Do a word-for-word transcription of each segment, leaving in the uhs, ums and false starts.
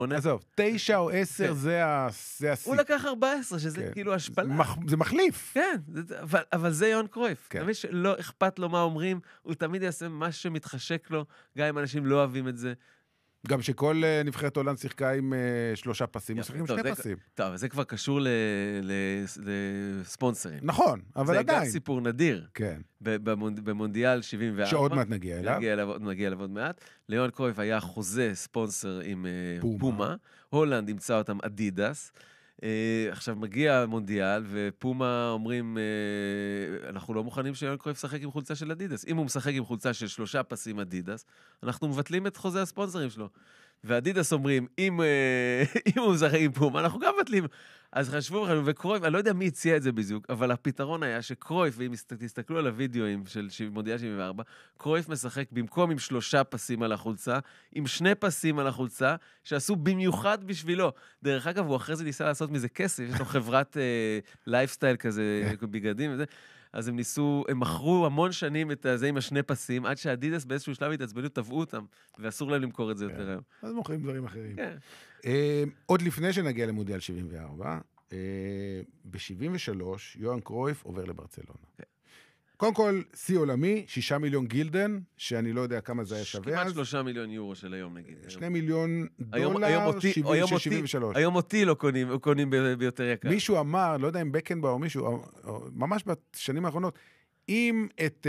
עזוב, תשע או עשר זה השיא. הוא לקח ארבע עשרה, שזה כאילו השפלה. זה מחליף. כן, אבל זה יוהאן קרויף. תמיד שלא אכפת לו מה אומרים, הוא תמיד יעשה מה שמתחשק לו, גם אם אנשים לא אוהבים את זה. גם שכל נבחרת הולנד שיחקה עם שלושה פסים, משחקים שני פסים. טוב, זה כבר קשור לספונסרים. נכון, אבל עדיין. זה גם סיפור נדיר. כן. במונדיאל שבעים וארבע. שעוד מעט נגיע אליו. נגיע אליו עוד מעט. ליוהאן קרויף היה חוזה ספונסר עם פומה. הולנד ימצא אותם אדידס. עכשיו מגיע המונדיאל, ופומה אומרים, אנחנו לא מוכנים שיוהאן קרויף שחק עם חולצה של אדידס. אם הוא משחק עם חולצה של שלושה פסים אדידס, אנחנו מבטלים את חוזה הספונסרים שלו. ואדידס אומרים, אם, אם הוא משחק עם פומה, אנחנו גם מבטלים. אז חשבו לכם, וקרויף, אני לא יודע מי הציע את זה בדיוק, אבל הפתרון היה שקרויף, ואם תסתכלו על הווידאוים של מונדיאל שבעים וארבע, קרויף משחק במקום עם שלושה פסים על החולצה, עם שני פסים על החולצה, שעשו במיוחד בשבילו. דרך אגב, הוא אחרי זה ניסה לעשות מזה כסף, יש לו חברת לייפסטייל כזה, בגדים וזה, אז הם ניסו, הם מכרו המון שנים את זה עם השני פסים, עד שהאדידס באיזשהו שלב התעצבנו, טבעו אותם, ואסור להם למכור את זה יותר היום. אז מוכרים דברים אחרים. עוד לפני שנגיע למונדיאל שבעים וארבע, ב-שבעים ושלוש, יוהאן קרויף עובר לברצלונה. קודם כל, שיא עולמי, שישה מיליון גילדן, שאני לא יודע כמה זה היה שווה אז. כמעט שלושה מיליון יורו של היום, נגיד. שני מיליון דולר, שבעים ושלוש. היום אותי לא קונים, קונים ביותר יקר. מישהו אמר, לא יודע אם בקנבאו או מישהו, ממש בשנים האחרונות, אם את,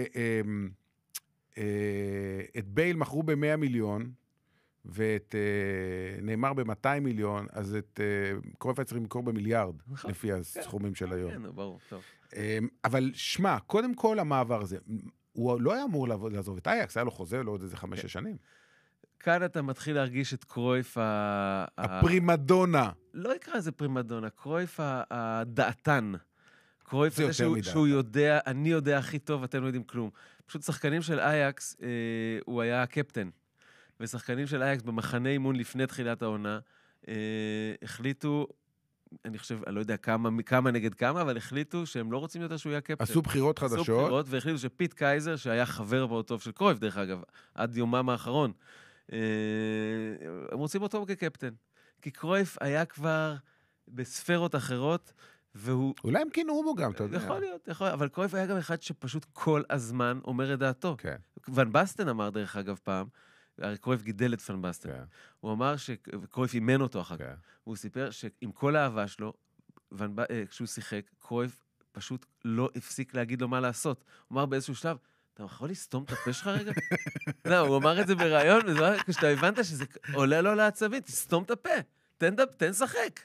את בייל מכרו ב-מאה מיליון, ואת נאמר ב-מאתיים מיליון, אז את קרויף היה צריך למכור במיליארד, לפי הסכומים של היום. כן, ברור, טוב. אבל שמה, קודם כל המעבר הזה, הוא לא היה אמור לעזוב את אייקס, היה לו חוזה לעוד איזה חמש שנים. כאן אתה מתחיל להרגיש את קרויף ה... הפרימדונה. לא יקרא לזה פרימדונה, קרויף הדעתן. קרויף הזה שהוא יודע, אני יודע הכי טוב, אתם לא יודעים כלום. פשוט שחקנים של אייקס, הוא היה הקפטן. ושחקנים של אייקס במחנה אימון לפני תחילת העונה, החליטו, אני חושב, אני לא יודע כמה, כמה נגד כמה, אבל החליטו שהם לא רוצים יותר שהוא יהיה קפטן. עשו בחירות חדשות. עשו בחירות, והחליטו שפיט קייזר, שהיה חבר מאוד טוב של קרויף, דרך אגב, עד יומם האחרון, הם רוצים אותו כקפטן. כי קרויף היה כבר בספרות אחרות, והוא... אולי הם כינרו בו גם, אתה יודע. יכול להיות, יכול להיות, אבל קרויף היה גם אחד שפשוט כל הזמן אומר את דעתו. כן. ון בסטן אמר, דרך אגב, פעם, הרי קרויף גידל את פן בסטן. כן. הוא אמר שקרויף אימן אותו אחר כך. כן. הוא סיפר שעם כל האהבה שלו, ון... כשהוא שיחק, קרויף פשוט לא הפסיק להגיד לו מה לעשות. הוא אמר באיזשהו שלב, אתה יכול לסתום את הפה שלך רגע? לא, הוא אמר את זה ברעיון, כשאתה הבנת שזה עולה לו לעצבים, תסתום את הפה, תן, תן שחק.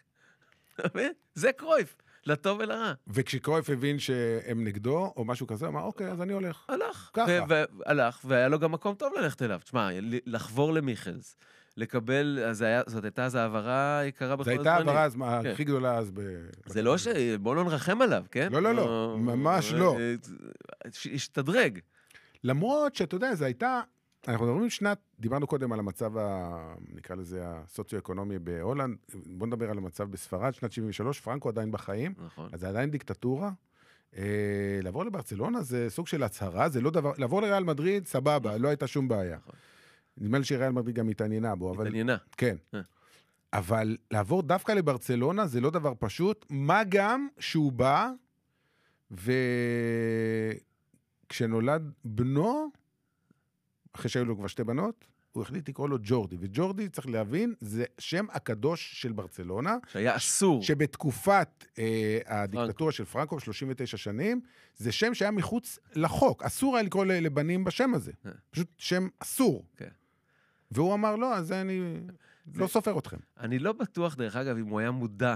זה קרויף. לטוב ולרע. וכשקרויף הבין שהם נגדו, או משהו כזה, אמר, אוקיי, אז אני הולך. הלך. ככה. הלך, והיה לו גם מקום טוב ללכת אליו. תשמע, לחבור למיכלס, לקבל, זאת הייתה אז העברה יקרה בכל הזמנים. זו הייתה העברה הכי גדולה אז ב... זה לא ש... בואו לא נרחם עליו, כן? לא, לא, לא, ממש לא. השתדרג. למרות שאתה יודע, זו הייתה... אנחנו מדברים שנת, דיברנו קודם על המצב, ה, נקרא לזה, הסוציו-אקונומי בהולנד, בואו נדבר על המצב בספרד, שנת שבעים ושלוש, פרנקו עדיין בחיים, נכון. אז זה עדיין דיקטטורה. אה, לעבור לברצלונה זה סוג של הצהרה, זה לא דבר, לעבור לריאל מדריד, סבבה, נכון. לא הייתה שום בעיה. נכון. נדמה לי שריאל מדריד גם התעניינה בו, אבל... התעניינה. כן. אה. אבל לעבור דווקא לברצלונה זה לא דבר פשוט, מה גם שהוא בא, וכשנולד בנו, אחרי שהיו לו כבר שתי בנות, הוא החליט לקרוא לו ג'ורדי, וג'ורדי, צריך להבין, זה שם הקדוש של ברצלונה. שהיה אסור. שבתקופת אה, הדיקטטורה של פרנקו, שלושים ותשע שנים, זה שם שהיה מחוץ לחוק. אסור היה לקרוא לבנים בשם הזה. פשוט שם אסור. כן. והוא אמר, לא, אז אני לא סופר אתכם. אני לא בטוח, דרך אגב, אם הוא היה מודע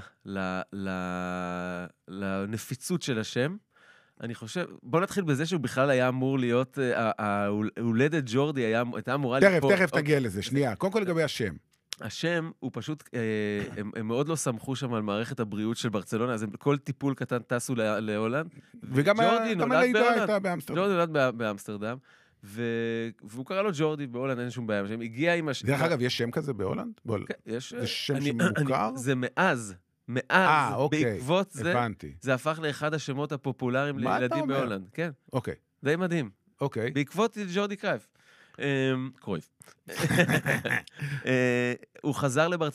לנפיצות של השם, אני חושב, בוא נתחיל בזה שהוא בכלל היה אמור להיות, ההולדת ג'ורדי הייתה אמורה... תכף, תכף תגיע לזה, שנייה. קודם כל לגבי השם. השם הוא פשוט, הם מאוד לא סמכו שם על מערכת הבריאות של ברצלונה, אז כל טיפול קטן טסו להולנד. וגם הלידה הייתה באמסטרדם. ג'ורדי נולד באמסטרדם, והוא קרא לו ג'ורדי בהולנד, אין שום בעיה. הגיע עם... דרך אגב, יש שם כזה בהולנד? כן, יש... זה שם שמוכר? זה מאז. מאז, 아, אוקיי. בעקבות זה, הבנתי. זה הפך לאחד השמות הפופולריים לילדים בהולנד. כן. אוקיי. די מדהים. אוקיי. בעקבות ג'ורדי קרייף. קרויף. הוא חזר לברצלונה.